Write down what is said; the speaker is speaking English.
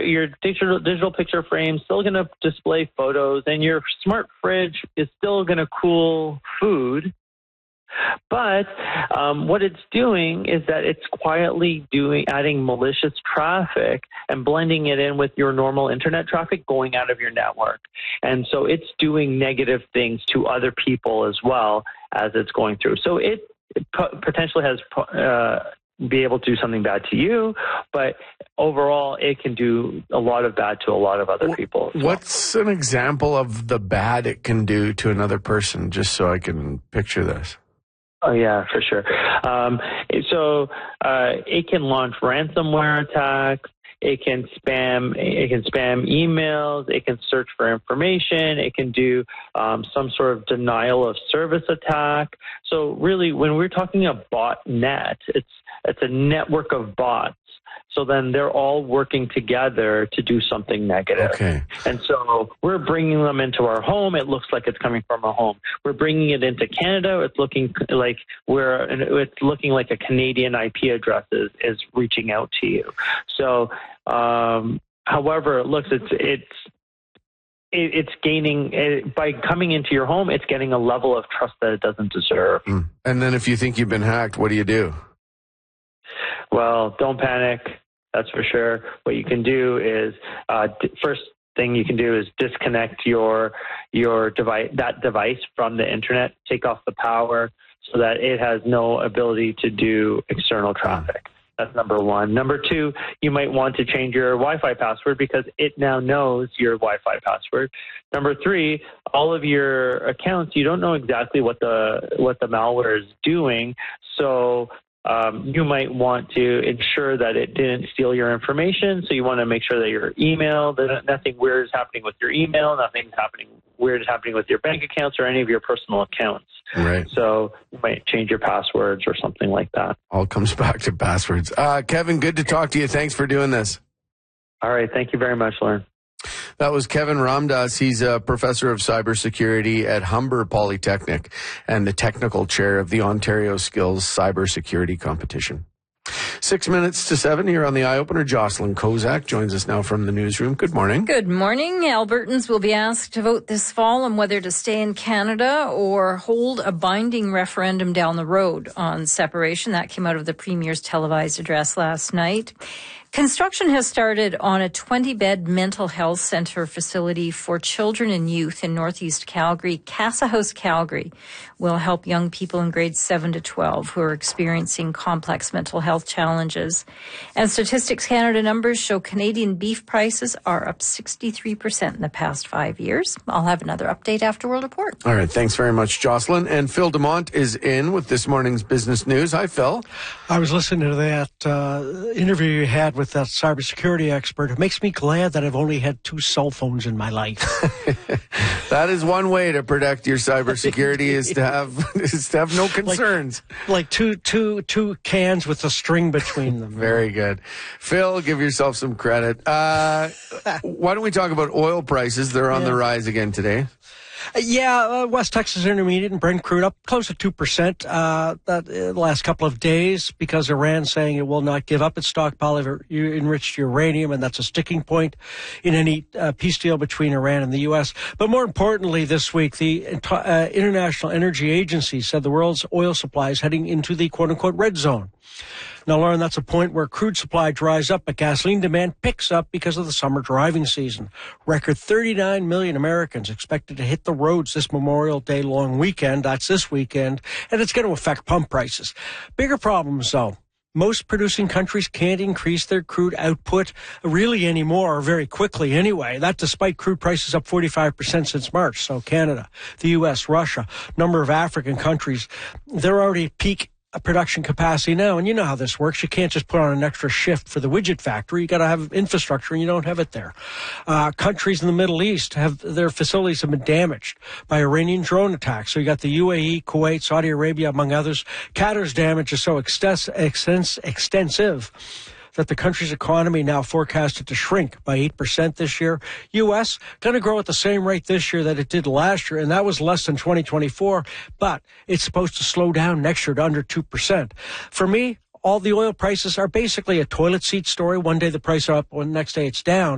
your digital picture frame is still going to display photos, and your smart fridge is still going to cool food. But what it's doing is that it's quietly adding malicious traffic and blending it in with your normal internet traffic going out of your network. And so it's doing negative things to other people as well as it's going through. So it potentially has be able to do something bad to you, but overall it can do a lot of bad to a lot of other people. What's an example of the bad it can do to another person, just so I can picture this? Oh, yeah, for sure. It can launch ransomware attacks. It can spam emails. It can search for information. It can do some sort of denial of service attack. So really, when we're talking a botnet, it's a network of bots. So then they're all working together to do something negative. Okay. And so we're bringing them into our home. It looks like it's coming from a home. We're bringing it into Canada. It's looking like a Canadian IP address is reaching out to you. So, however it looks, it's gaining by coming into your home. It's getting a level of trust that it doesn't deserve. And then if you think you've been hacked, what do you do? Well, don't panic. That's for sure. What you can do is first thing you can do is disconnect your device from the internet, take off the power so that it has no ability to do external traffic. That's number one. Number two, you might want to change your Wi-Fi password because it now knows your Wi-Fi password. Number three, all of your accounts, you don't know exactly what the malware is doing, so you might want to ensure that it didn't steal your information. So you want to make sure that your email, that nothing weird is happening with your email, nothing weird is happening with your bank accounts or any of your personal accounts. Right. So you might change your passwords or something like that. All comes back to passwords. Kevin, good to talk to you. Thanks for doing this. All right. Thank you very much, Lauren. That was Kevin Ramdas. He's a professor of cybersecurity at Humber Polytechnic and the technical chair of the Ontario Skills Cybersecurity Competition. 6 minutes to 7 here on the Eye Opener. Jocelyn Kozak joins us now from the newsroom. Good morning. Good morning. Albertans will be asked to vote this fall on whether to stay in Canada or hold a binding referendum down the road on separation. That came out of the Premier's televised address last night. Construction has started on a 20-bed mental health center facility for children and youth in Northeast Calgary. Casa House Calgary will help young people in grades 7 to 12 who are experiencing complex mental health challenges. And Statistics Canada numbers show Canadian beef prices are up 63% in the past 5 years. I'll have another update after World Report. All right. Thanks very much, Jocelyn. And Phil Dumont is in with this morning's business news. Hi, Phil. I was listening to that interview you had with that cybersecurity expert. It makes me glad that I've only had 2 cell phones in my life. That is one way to protect your cybersecurity is to have no concerns. Like two cans with a string between them. Very good. Phil, give yourself some credit. Why don't we talk about oil prices? They're on the rise again today. West Texas Intermediate and Brent crude up close to 2% the last couple of days because Iran saying it will not give up its stockpile of enriched uranium, and that's a sticking point in any peace deal between Iran and the U.S. But more importantly, this week, the International Energy Agency said the world's oil supply is heading into the quote-unquote red zone. Now, Lauren, that's a point where crude supply dries up, but gasoline demand picks up because of the summer driving season. Record 39 million Americans expected to hit the roads this Memorial Day long weekend. That's this weekend, and it's going to affect pump prices. Bigger problems, though. Most producing countries can't increase their crude output really anymore, or very quickly anyway. That despite crude prices up 45% since March. So Canada, the U.S., Russia, number of African countries, they're already at peak production capacity now. And you know how this works. You can't just put on an extra shift for the widget factory. You got to have infrastructure, and you don't have it there. Countries in the Middle East their facilities have been damaged by Iranian drone attacks. So you got the UAE, Kuwait, Saudi Arabia, among others. Qatar's damage is so extensive that the country's economy now forecasted to shrink by 8% this year. U.S. going to grow at the same rate this year that it did last year, and that was less than 2024, but it's supposed to slow down next year to under 2%. For me, all the oil prices are basically a toilet seat story. One day the price are up, one next day it's down.